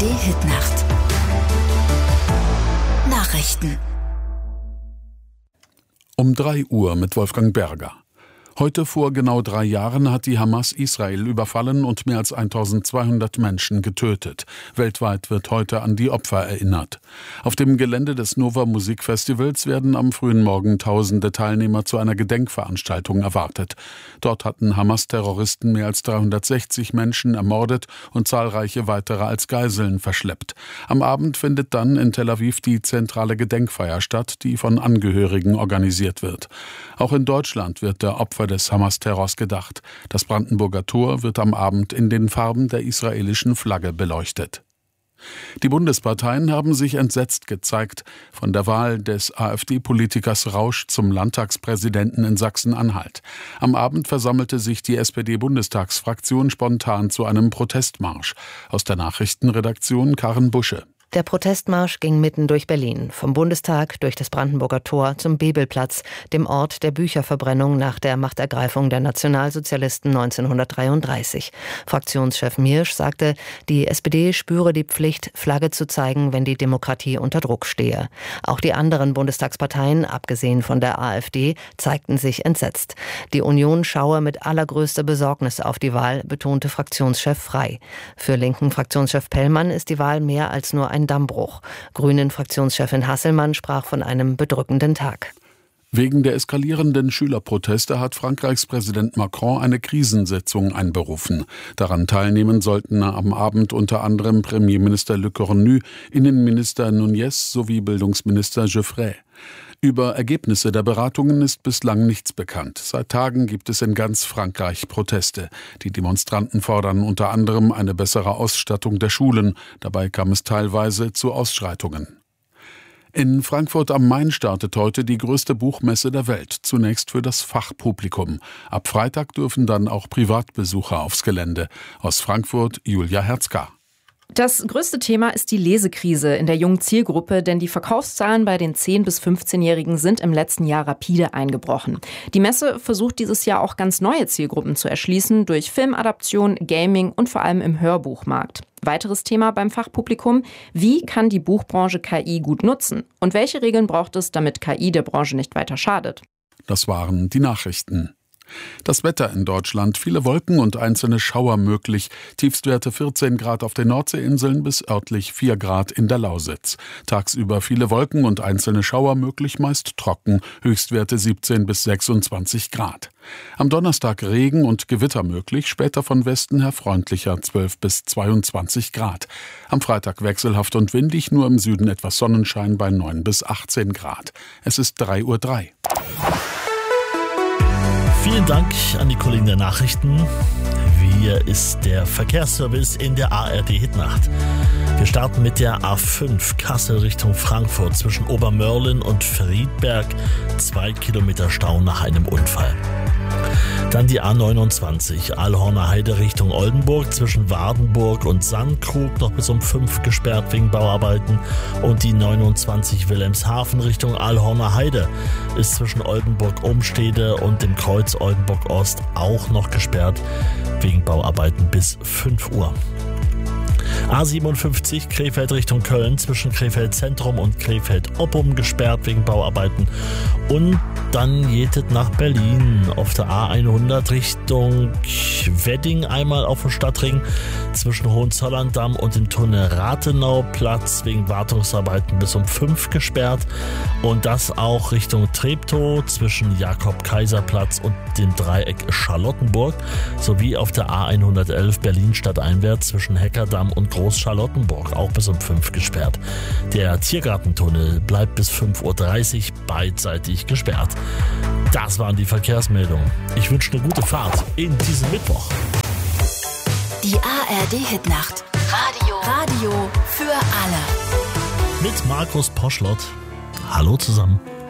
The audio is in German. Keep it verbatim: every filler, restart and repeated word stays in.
D-Hit-Nacht. Nachrichten. Um drei Uhr mit Wolfgang Berger. Heute vor genau drei Jahren hat die Hamas Israel überfallen und mehr als eintausendzweihundert Menschen getötet. Weltweit wird heute an die Opfer erinnert. Auf dem Gelände des Nova Musikfestivals werden am frühen Morgen tausende Teilnehmer zu einer Gedenkveranstaltung erwartet. Dort hatten Hamas-Terroristen mehr als dreihundertsechzig Menschen ermordet und zahlreiche weitere als Geiseln verschleppt. Am Abend findet dann in Tel Aviv die zentrale Gedenkfeier statt, die von Angehörigen organisiert wird. Auch in Deutschland wird der Opfer des Hamas-Terrors gedacht. Das Brandenburger Tor wird am Abend in den Farben der israelischen Flagge beleuchtet. Die Bundesparteien haben sich entsetzt gezeigt von der Wahl des AfD-Politikers Rausch zum Landtagspräsidenten in Sachsen-Anhalt. Am Abend versammelte sich die S P D-Bundestagsfraktion spontan zu einem Protestmarsch. Aus der Nachrichtenredaktion Karen Busche. Der Protestmarsch ging mitten durch Berlin, vom Bundestag durch das Brandenburger Tor zum Bebelplatz, dem Ort der Bücherverbrennung nach der Machtergreifung der Nationalsozialisten neunzehnhundertdreiunddreißig. Fraktionschef Miersch sagte, die S P D spüre die Pflicht, Flagge zu zeigen, wenn die Demokratie unter Druck stehe. Auch die anderen Bundestagsparteien, abgesehen von der AfD, zeigten sich entsetzt. Die Union schaue mit allergrößter Besorgnis auf die Wahl, betonte Fraktionschef Frey. Für linken Fraktionschef Pellmann ist die Wahl mehr als nur ein Dammbruch. Grünen-Fraktionschefin Hasselmann sprach von einem bedrückenden Tag. Wegen der eskalierenden Schülerproteste hat Frankreichs Präsident Macron eine Krisensitzung einberufen. Daran teilnehmen sollten am Abend unter anderem Premierminister Le Cornu, Innenminister Núñez sowie Bildungsminister Geoffrey. Über Ergebnisse der Beratungen ist bislang nichts bekannt. Seit Tagen gibt es in ganz Frankreich Proteste. Die Demonstranten fordern unter anderem eine bessere Ausstattung der Schulen. Dabei kam es teilweise zu Ausschreitungen. In Frankfurt am Main startet heute die größte Buchmesse der Welt, zunächst für das Fachpublikum. Ab Freitag dürfen dann auch Privatbesucher aufs Gelände. Aus Frankfurt Julia Herzka. Das größte Thema ist die Lesekrise in der jungen Zielgruppe, denn die Verkaufszahlen bei den zehn- bis fünfzehnjährigen sind im letzten Jahr rapide eingebrochen. Die Messe versucht dieses Jahr auch ganz neue Zielgruppen zu erschließen durch Filmadaption, Gaming und vor allem im Hörbuchmarkt. Weiteres Thema beim Fachpublikum: Wie kann die Buchbranche K I gut nutzen? Und welche Regeln braucht es, damit K I der Branche nicht weiter schadet? Das waren die Nachrichten. Das Wetter in Deutschland: viele Wolken und einzelne Schauer möglich. Tiefstwerte vierzehn Grad auf den Nordseeinseln bis örtlich vier Grad in der Lausitz. Tagsüber viele Wolken und einzelne Schauer möglich, meist trocken. Höchstwerte siebzehn bis sechsundzwanzig Grad. Am Donnerstag Regen und Gewitter möglich, später von Westen her freundlicher, zwölf bis zweiundzwanzig Grad. Am Freitag wechselhaft und windig, nur im Süden etwas Sonnenschein bei neun bis achtzehn Grad. Es ist drei Uhr drei. Vielen Dank an die Kollegen der Nachrichten. Hier ist der Verkehrsservice in der A R D-Hitnacht. Wir starten mit der A fünf Kassel Richtung Frankfurt zwischen Obermörlen und Friedberg. Zwei Kilometer Stau nach einem Unfall. Dann die A neunundzwanzig Aalhorner Heide Richtung Oldenburg zwischen Wardenburg und Sandkrug noch bis um fünf gesperrt wegen Bauarbeiten. Und die neunundzwanzig Wilhelmshaven Richtung Aalhorner Heide ist zwischen Oldenburg-Umstede und dem Kreuz Oldenburg-Ost auch noch gesperrt wegen Bauarbeiten bis fünf Uhr. A siebenundfünfzig Krefeld Richtung Köln zwischen Krefeld Zentrum und Krefeld Oppum gesperrt wegen Bauarbeiten. Und dann jetet nach Berlin auf der A hundert Richtung Wedding einmal auf dem Stadtring zwischen Hohenzollern-Damm und dem Tunnel Rathenauplatz wegen Wartungsarbeiten bis um fünf gesperrt. Und das auch Richtung Treptow zwischen Jakob-Kaiser-Platz und dem Dreieck Charlottenburg sowie auf der A hundertelf Berlin stadteinwärts zwischen Heckerdamm und Groß-Charlottenburg auch bis um fünf gesperrt. Der Tiergartentunnel bleibt bis fünf Uhr dreißig beidseitig gesperrt. Das waren die Verkehrsmeldungen. Ich wünsche eine gute Fahrt in diesem Mittwoch. Die A R D-Hitnacht. Radio. Radio für alle. Mit Markus Poschlott. Hallo zusammen.